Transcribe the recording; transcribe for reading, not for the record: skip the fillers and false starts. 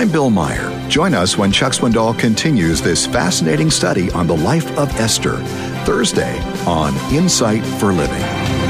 I'm Bill Meyer. Join us when Chuck Swindoll continues this fascinating study on the life of Esther, Thursday on Insight for Living.